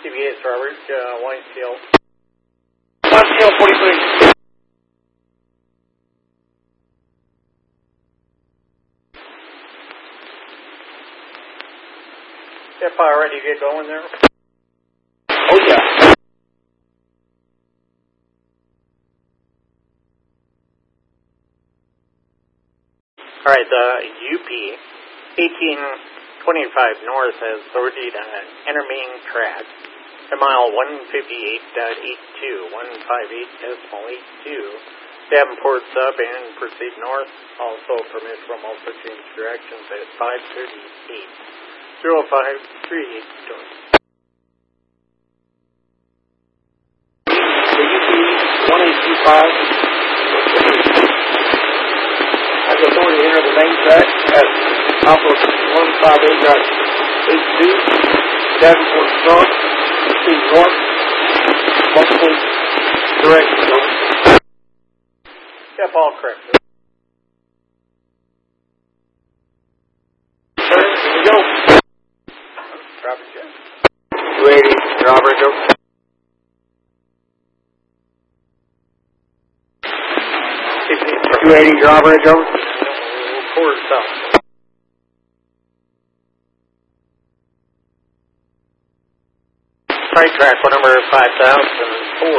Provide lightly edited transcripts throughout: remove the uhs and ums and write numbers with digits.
CBS Robert, Whitetail. Whitetail 43. Yep, ready to get going there? Oh, yeah. Alright, the UP 1825 North has authority to enter main track at mile 158.82, 158.82. Davenport's up and proceed north. Also permit from all change directions at 538. 0538 north. The UP 1825 has authority to enter the main track at top of 158.82, Davenport North, proceed north, multiple directions. Yep, all correct. Sir, here we go. Robert J. 280, Robert, go. 280, Robert, go. Forward south. Right track, number 5004,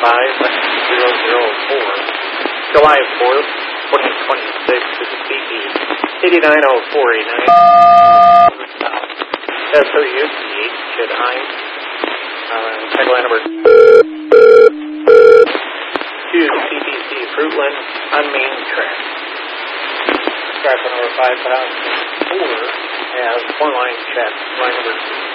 5004. July 4th, 2026, to the CP 890489. SOUCH at Hines. Tagline number 2, CPC Fruitland on main track. Track number 5004 has one line check, line number 2.